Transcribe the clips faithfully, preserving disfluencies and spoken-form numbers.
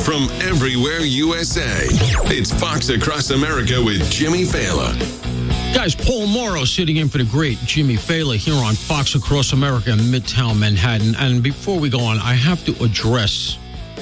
from everywhere U S A. It's Fox Across America with Jimmy Fallon. Guys, Paul Morrow sitting in for the great Jimmy Fallon here on Fox Across America in Midtown Manhattan. And before we go on, I have to address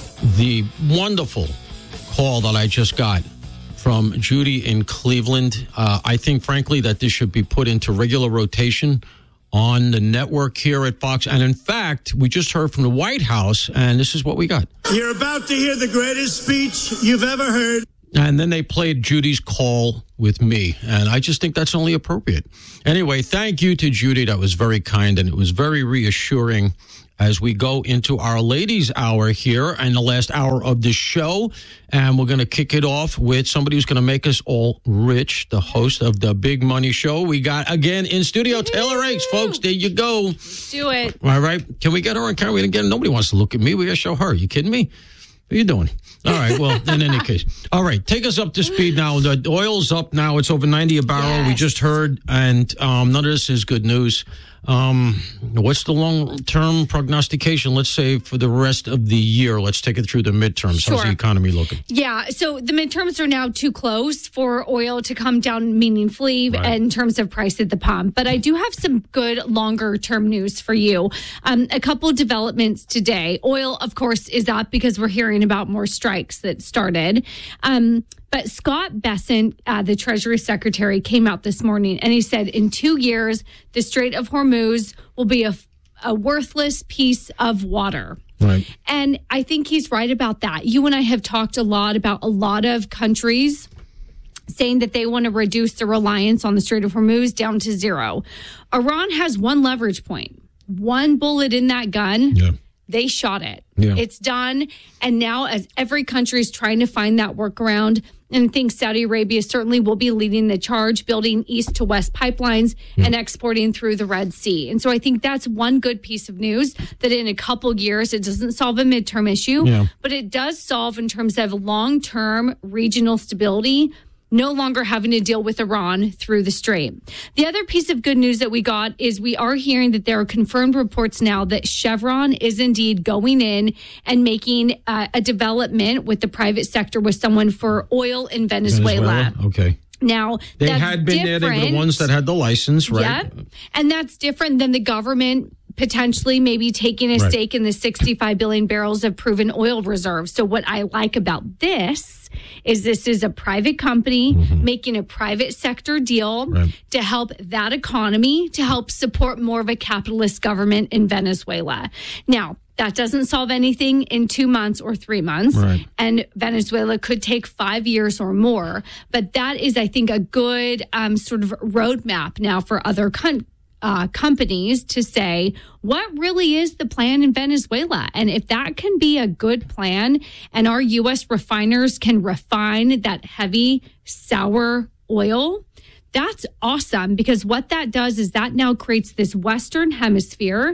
the wonderful call that I just got from Judy in Cleveland. Uh, I think, frankly, that this should be put into regular rotation on the network here at Fox. And in fact, we just heard from the White House, and this is what we got. You're about to hear the greatest speech you've ever heard. And then they played Judy's call with me, and I just think that's only appropriate. Anyway, thank you to Judy. That was very kind, and it was very reassuring as we go into our ladies' hour here and the last hour of the show. And we're going to kick it off with somebody who's going to make us all rich, the host of the Big Money Show. We got, again, in studio, Taylor Akes, folks. There you go. Let's do it. All right. Can we get her on camera? We didn't get her. Nobody wants to look at me. We got to show her. You kidding me? What are you doing? All right. Well, in any case. All right. Take us up to speed now. The oil's up now. It's over ninety a barrel. Yes. We just heard. And um, none of this is good news. Um, what's the long-term prognostication, let's say, for the rest of the year? Let's take it through the midterms. Sure. How's the economy looking? Yeah, so the midterms are now too close for oil to come down meaningfully right. in terms of price at the pump. But I do have some good longer-term news for you. Um, a couple developments today. Oil, of course, is up because we're hearing about more strikes that started. Um But Scott Bessent, uh, the Treasury Secretary, came out this morning and he said in two years, the Strait of Hormuz will be a, a worthless piece of water. Right. And I think he's right about that. You and I have talked a lot about a lot of countries saying that they want to reduce the reliance on the Strait of Hormuz down to zero. Iran has one leverage point, one bullet in that gun. Yeah. They shot it. Yeah. It's done. And now as every country is trying to find that workaround, and I think Saudi Arabia certainly will be leading the charge, building east to west pipelines yeah. and exporting through the Red Sea. And so I think that's one good piece of news, that in a couple years, it doesn't solve a midterm issue, yeah. but it does solve in terms of long-term regional stability, no longer having to deal with Iran through the Strait. The other piece of good news that we got is we are hearing that there are confirmed reports now that Chevron is indeed going in and making uh, a development with the private sector with someone for oil in Venezuela. Venezuela? Okay. Now, they that's had been different. there. They were the ones that had the license, right? Yeah. And that's different than the government potentially maybe taking a right. stake in the sixty-five billion barrels of proven oil reserves. So what I like about this is this is a private company mm-hmm. making a private sector deal right. to help that economy, to help support more of a capitalist government in Venezuela. Now, that doesn't solve anything in two months or three months. Right. And Venezuela could take five years or more. But that is, I think, a good um, sort of roadmap now for other countries. Uh, companies to say, what really is the plan in Venezuela? And if that can be a good plan and our U S refiners can refine that heavy, sour oil, that's awesome, because what that does is that now creates this Western Hemisphere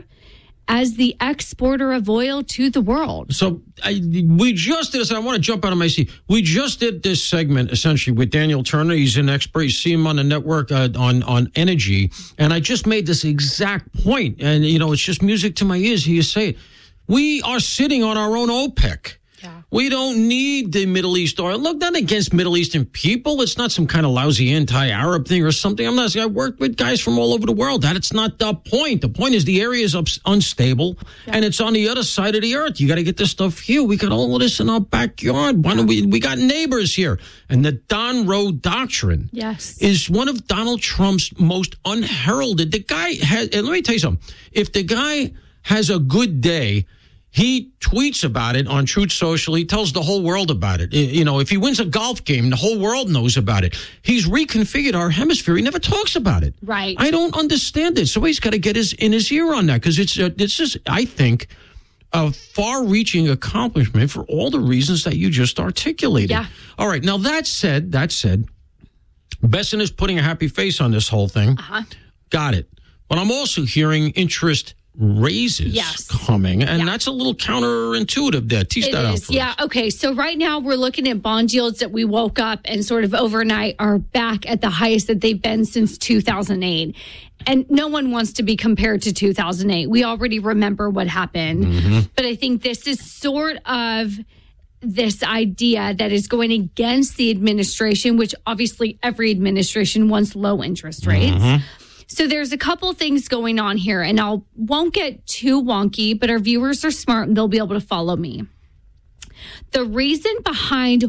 as the exporter of oil to the world. So I, we just did this. I want to jump out of my seat. We just did this segment essentially with Daniel Turner. He's an expert. You see him on the network uh, on on energy, and I just made this exact point. And you know, it's just music to my ears. He say it. We are sitting on our own OPEC. Yeah. We don't need the Middle East oil. Look, not against Middle Eastern people. It's not some kind of lousy anti-Arab thing or something. I'm not saying I worked with guys from all over the world. That's not the point. The point is the area is up, unstable, yeah. and it's on the other side of the earth. You got to get this stuff here. We got all of this in our backyard. Why don't we? We got neighbors here. And the Don Roe Doctrine yes. is one of Donald Trump's most unheralded. The guy has, and let me tell you something. If the guy has a good day, he tweets about it on Truth Social. He tells the whole world about it. You know, if he wins a golf game, the whole world knows about it. He's reconfigured our hemisphere. He never talks about it. Right. I don't understand it. So he's got to get his in his ear on that, because it's uh, it's just, I think, a far-reaching accomplishment for all the reasons that you just articulated. Yeah. All right. Now, that said, that said, Bessent is putting a happy face on this whole thing. Uh-huh. Got it. But I'm also hearing interest raises yes. coming, and yeah. that's a little counterintuitive there. Tease it that is. out for yeah. us. Okay. So right now we're looking at bond yields that we woke up and sort of overnight are back at the highest that they've been since two thousand eight. And no one wants to be compared to two thousand eight. We already remember what happened. Mm-hmm. But I think this is sort of this idea that is going against the administration, which obviously every administration wants low interest rates. Mm-hmm. So there's a couple things going on here, and I won't get too wonky, but our viewers are smart and they'll be able to follow me. The reason behind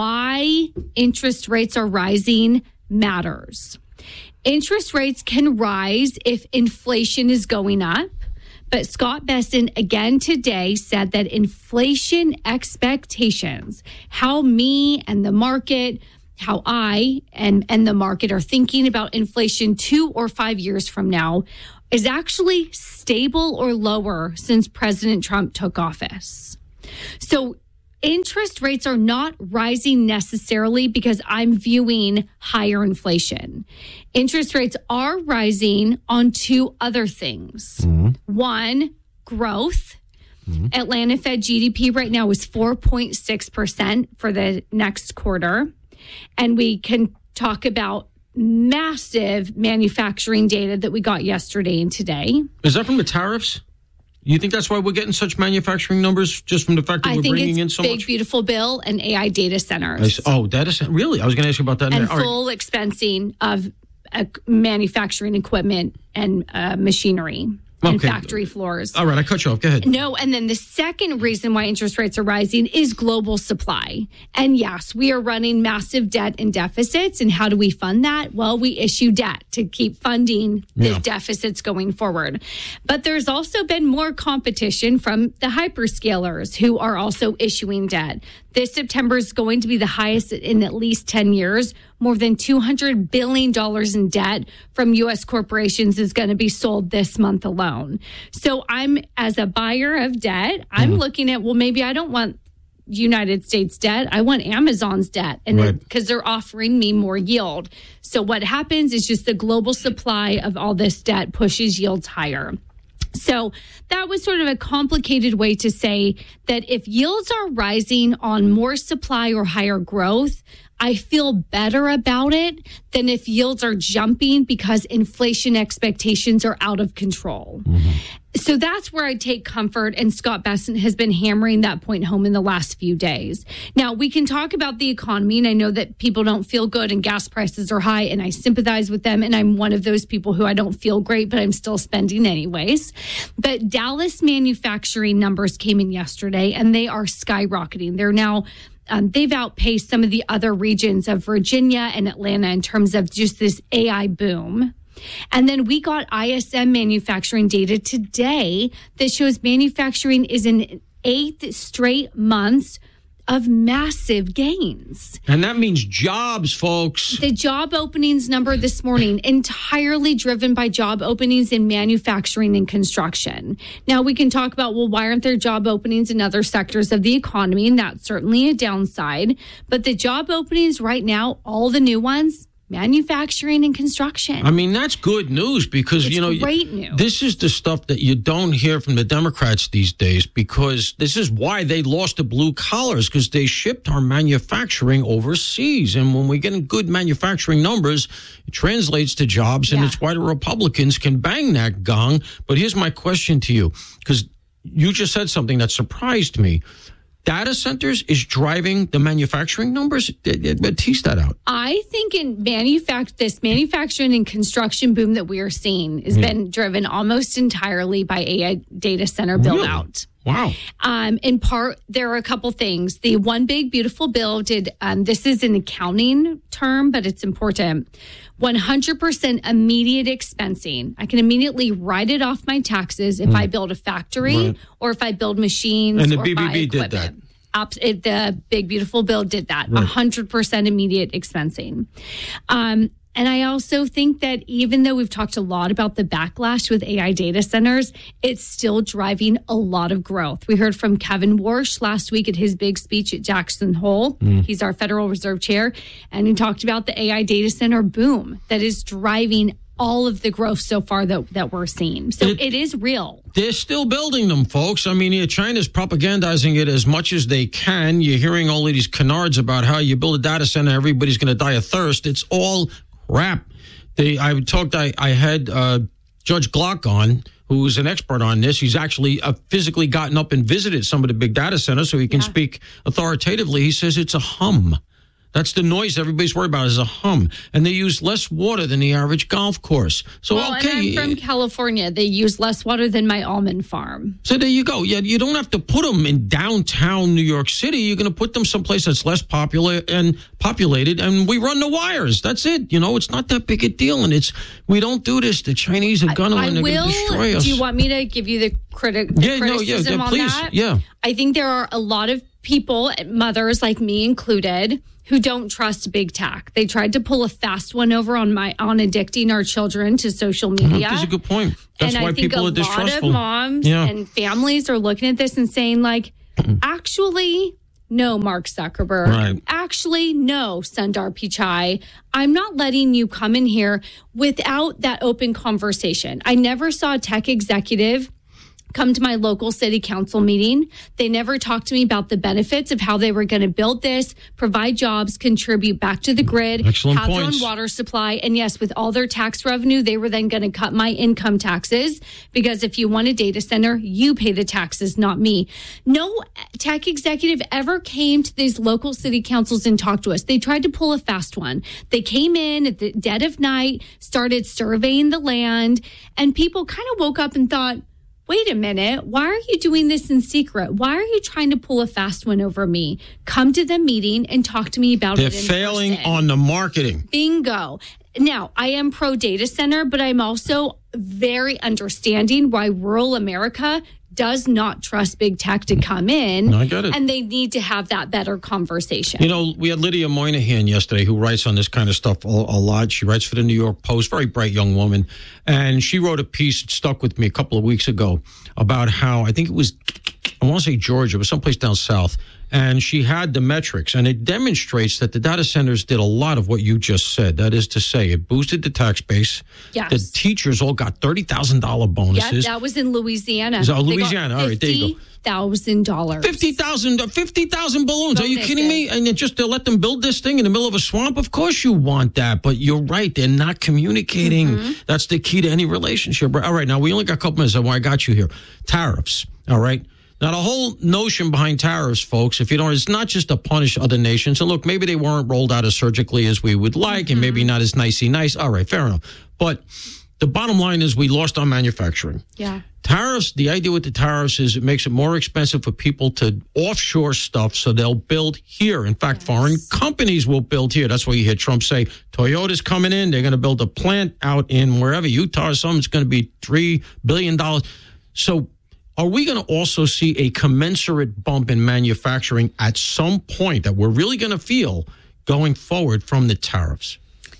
why interest rates are rising matters. Interest rates can rise if inflation is going up. But Scott Bessent again today said that inflation expectations, how me and the market, how I and, and the market are thinking about inflation two or five years from now, is actually stable or lower since President Trump took office. So interest rates are not rising necessarily because I'm viewing higher inflation. Interest rates are rising on two other things. Mm-hmm. One, growth. Mm-hmm. Atlanta Fed G D P right now is four point six percent for the next quarter. And we can talk about massive manufacturing data that we got yesterday and today. Is that from the tariffs? You think that's why we're getting such manufacturing numbers, just from the fact that I we're think bringing it's in so big, much? Beautiful bill and A I data centers. I, oh, data center. Really? I was going to ask you about that. And All full right. expensing of uh, manufacturing equipment and uh, machinery. And okay. factory floors. All right, I cut you off. Go ahead. No, and then the second reason why interest rates are rising is global supply. And yes, we are running massive debt and deficits. And how do we fund that? Well, we issue debt to keep funding the yeah. deficits going forward. But there's also been more competition from the hyperscalers who are also issuing debt. This September is going to be the highest in at least ten years. More than two hundred billion dollars in debt from U S corporations is going to be sold this month alone. So I'm, as a buyer of debt, I'm mm. looking at, well, maybe I don't want United States debt. I want Amazon's debt, and because right. they're offering me more yield. So what happens is just the global supply of all this debt pushes yields higher. So that was sort of a complicated way to say that if yields are rising on more supply or higher growth, I feel better about it than if yields are jumping because inflation expectations are out of control. Mm-hmm. So that's where I take comfort, and Scott Bessent has been hammering that point home in the last few days. Now, we can talk about the economy, and I know that people don't feel good and gas prices are high, and I sympathize with them, and I'm one of those people who I don't feel great, but I'm still spending anyways. But Dallas manufacturing numbers came in yesterday, and they are skyrocketing. They're now Um, they've outpaced some of the other regions of Virginia and Atlanta in terms of just this A I boom. And then we got I S M manufacturing data today that shows manufacturing is in eighth straight months of massive gains. And that means jobs, folks. The job openings number this morning, entirely driven by job openings in manufacturing and construction. Now, we can talk about, well, why aren't there job openings in other sectors of the economy? And that's certainly a downside. But the job openings right now, all the new ones, manufacturing and construction. I mean, that's good news because, it's you know, great news. This is the stuff that you don't hear from the Democrats these days, because this is why they lost the blue collars, because they shipped our manufacturing overseas. And when we get good manufacturing numbers, it translates to jobs, and yeah. it's why the Republicans can bang that gong. But here's my question to you, because you just said something that surprised me. Data centers is driving the manufacturing numbers? But tease that out. I think in manufact this manufacturing and construction boom that we are seeing has yeah. been driven almost entirely by A I data center build really? out. Wow. Um, in part, there are a couple things. The One Big Beautiful Bill did, um, this is an accounting term, but it's important. one hundred percent immediate expensing. I can immediately write it off my taxes if mm. I build a factory right. or if I build machines. And the or B B B buy did that. Up, it, the Big Beautiful Bill did that. Right. one hundred percent immediate expensing. Um, and I also think that even though we've talked a lot about the backlash with A I data centers, it's still driving a lot of growth. We heard from Kevin Warsh last week at his big speech at Jackson Hole. Mm. He's our Federal Reserve Chair. And he talked about the A I data center boom that is driving all of the growth so far that, that we're seeing. So it, it is real. They're still building them, folks. I mean, yeah, China's propagandizing it as much as they can. You're hearing all of these canards about how you build a data center, everybody's going to die of thirst. It's all crap. They, I talked, I, I had uh, Judge Glock on who's an expert on this. He's actually uh, physically gotten up and visited some of the big data centers so he can Yeah. speak authoritatively. He says it's a hum. That's the noise everybody's worried about is a hum. And they use less water than the average golf course. So, Well, okay. and I'm from California. They use less water than my almond farm. So there you go. Yeah, you don't have to put them in downtown New York City. You're going to put them someplace that's less popular and populated, and we run the wires. That's it. You know, it's not that big a deal, and it's we don't do this. The Chinese are going to, I and they're going will. to destroy us. Do you want me to give you the, criti- the Yeah, no, yeah, criticism yeah, on please. that? Yeah. I think there are a lot of people, mothers like me included, who don't trust big tech. They tried to pull a fast one over on my on addicting our children to social media. That's a good point. That's and why I think people a are distrustful. lot of moms Yeah. and families are looking at this and saying, like, actually, no, Mark Zuckerberg. Right. Actually, no, Sundar Pichai. I'm not letting you come in here without that open conversation. I never saw a tech executive come to my local city council meeting. They never talked to me about the benefits of how they were going to build this, provide jobs, contribute back to the grid, Excellent have points. their own water supply. And yes, with all their tax revenue, they were then going to cut my income taxes because if you want a data center, you pay the taxes, not me. No tech executive ever came to these local city councils and talked to us. They tried to pull a fast one. They came in at the dead of night, started surveying the land, and people kind of woke up and thought, wait a minute, why are you doing this in secret? Why are you trying to pull a fast one over me? Come to the meeting and talk to me about They're it in failing person. on the marketing. Bingo. Now, I am pro data center, but I'm also very understanding why rural America does not trust big tech to come in. I get it. And they need to have that better conversation. You know, we had Lydia Moynihan yesterday who writes on this kind of stuff a, a lot. She writes for the New York Post, very bright young woman. And she wrote a piece that stuck with me a couple of weeks ago about how, I think it was, I want to say Georgia, but someplace down south. And she had the metrics, and it demonstrates that the data centers did a lot of what you just said. That is to say, it boosted the tax base. Yes. The teachers all got thirty thousand dollars yeah, bonuses. that was in Louisiana. Is that They got Louisiana? All right, there you go. fifty thousand dollars. fifty thousand fifty thousand balloons. Are you kidding me? And you just to let them build this thing in the middle of a swamp? Of course you want that. But you're right. They're not communicating. Mm-hmm. That's the key to any relationship. All right. Now, we only got a couple minutes. That's why I got you here. Tariffs. All right. Now, the whole notion behind tariffs, folks, if you don't, it's not just to punish other nations. And look, maybe they weren't rolled out as surgically as we would like, and maybe not as nicey nice. All right, fair enough. But the bottom line is we lost our manufacturing. Yeah. Tariffs, the idea with the tariffs is it makes it more expensive for people to offshore stuff, so they'll build here. In fact, yes. foreign companies will build here. That's why you hear Trump say, Toyota's coming in. They're going to build a plant out in wherever, Utah or something. It's going to be three billion dollars. So are we going to also see a commensurate bump in manufacturing at some point that we're really going to feel going forward from the tariffs?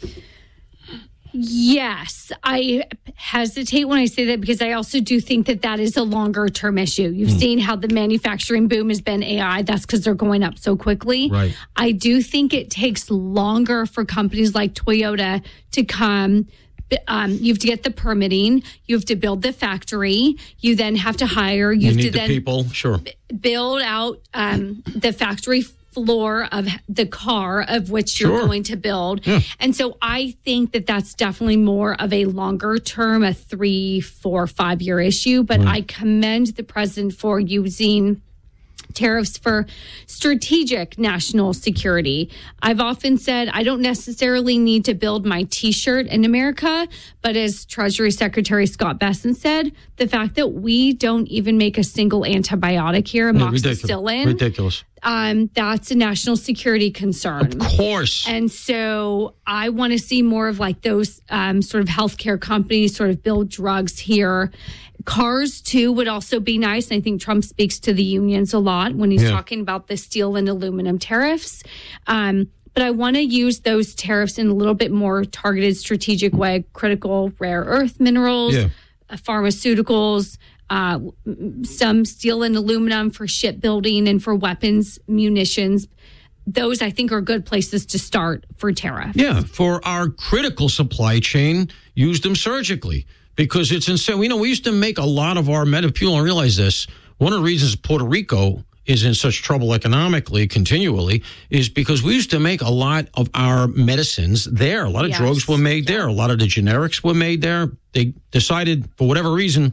Yes, I hesitate when I say that because I also do think that that is a longer term issue. You've mm. seen how the manufacturing boom has been A I. That's because they're going up so quickly. Right. I do think it takes longer for companies like Toyota to come. Um, you have to get the permitting. You have to build the factory. You then have to hire. You, you have need to the then people. Sure. b- build out um, the factory floor of the car of which you're sure. going to build. Yeah. And so I think that that's definitely more of a longer term, a three, four, five year issue. But mm. I commend the president for using tariffs for strategic national security. I've often said I don't necessarily need to build my T-shirt in America, but as Treasury Secretary Scott Bessent said, the fact that we don't even make a single antibiotic here, amoxicillin, ridiculous. ridiculous. Um, that's a national security concern. Of course. And so I want to see more of like those um, sort of healthcare companies sort of build drugs here. Cars, too, would also be nice. And I think Trump speaks to the unions a lot when he's yeah. talking about the steel and aluminum tariffs. Um, but I want to use those tariffs in a little bit more targeted, strategic way. Critical rare earth minerals, yeah. uh, pharmaceuticals, uh, some steel and aluminum for shipbuilding and for weapons, munitions. Those, I think, are good places to start for tariffs. Yeah, for our critical supply chain, use them surgically. Because it's insane. We know we used to make a lot of our med. People don't realize this. One of the reasons Puerto Rico is in such trouble economically, continually, is because we used to make a lot of our medicines there. A lot of yes. drugs were made there. A lot of the generics were made there. They decided, for whatever reason,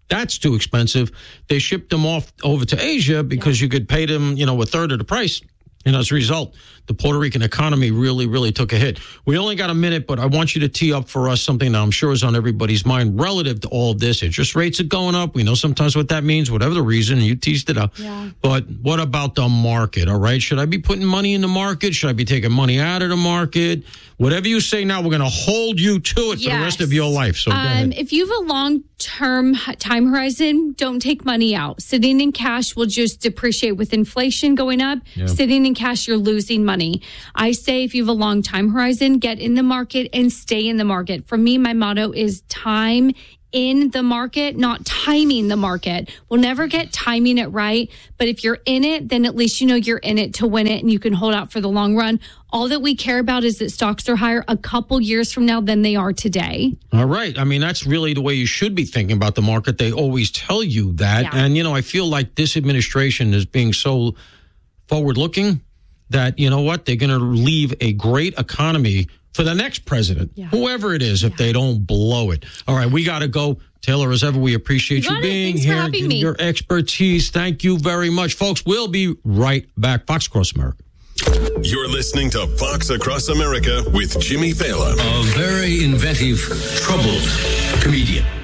That's too expensive. They shipped them off over to Asia because yeah. you could pay them, you know, a third of the price. And as a result, the Puerto Rican economy really, really took a hit. We only got a minute, but I want you to tee up for us something that I'm sure is on everybody's mind relative to all of this. Interest rates are going up. We know sometimes what that means, whatever the reason. You teased it up. Yeah. But what about the market, all right? Should I be putting money in the market? Should I be taking money out of the market? Whatever you say now, we're going to hold you to it yes. for the rest of your life. So go ahead. Um, if you have a long-term time horizon, don't take money out. Sitting in cash will just depreciate with inflation going up. Yeah. Sitting in cash, you're losing money. I say if you have a long time horizon, get in the market and stay in the market. For me, my motto is time in the market, not timing the market. We'll never get timing it right, but if you're in it, then at least you know you're in it to win it and you can hold out for the long run. All that we care about is that stocks are higher a couple years from now than they are today. All right. I mean, that's really the way you should be thinking about the market. They always tell you that. Yeah. And, you know, I feel like this administration is being so forward-looking that, you know what, they're going to leave a great economy for the next president, yeah. whoever it is, if yeah. they don't blow it. All right, we got to go. Taylor, as ever, we appreciate you, you being Thanks here. For having me. Your expertise. Thank you very much. Folks, we'll be right back. Fox Across America. You're listening to Fox Across America with Jimmy Failla. A very inventive, troubled comedian.